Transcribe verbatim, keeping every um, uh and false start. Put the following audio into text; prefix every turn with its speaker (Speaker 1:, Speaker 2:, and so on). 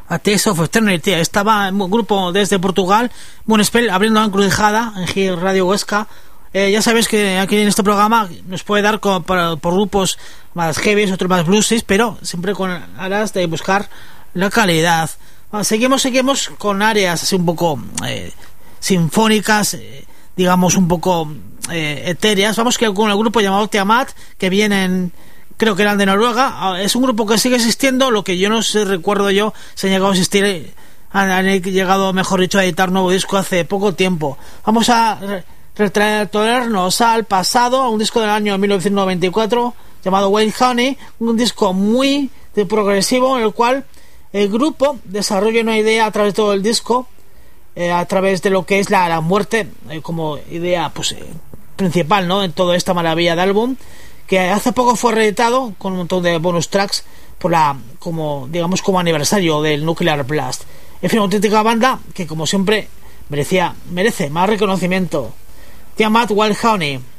Speaker 1: A Taste of Eternity. Estaba en un grupo desde Portugal, Moonspell, abriendo la encrucijada en G Radio Huesca. Eh, ya sabéis que aquí en este programa nos puede dar con, por, por grupos más heavy, otros más bluesies, pero siempre con aras de buscar la calidad. Bueno, seguimos, seguimos con áreas así un poco eh, sinfónicas, eh, digamos un poco eh, etéreas. Vamos que con el grupo llamado Tiamat, que vienen, creo que eran de Noruega. Es un grupo que sigue existiendo, lo que yo no sé, recuerdo yo, se han llegado a existir, han, han llegado, mejor dicho, a editar nuevo disco hace poco tiempo. Vamos a retrotraernos al pasado, a un disco del año mil novecientos noventa y cuatro llamado Wild Honey, un disco muy de progresivo en el cual el grupo desarrolla una idea a través de todo el disco, eh, a través de lo que es la, la muerte eh, como idea pues eh, principal, ¿no?, en toda esta maravilla de álbum, que hace poco fue reeditado con un montón de bonus tracks por la, como digamos como aniversario del Nuclear Blast. En fin, una auténtica banda que como siempre merecía merece más reconocimiento. Tiamat, Wild Honey.